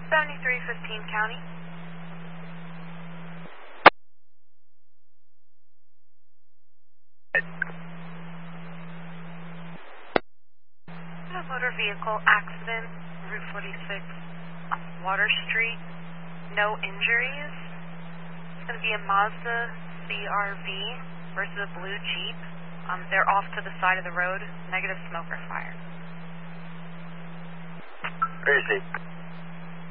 7315 County. A motor vehicle accident, Route 46 on Water Street. No injuries. It's going to be a Mazda CRV versus a blue Jeep. They're off to the side of the road. Negative smoke or fire. Where is he?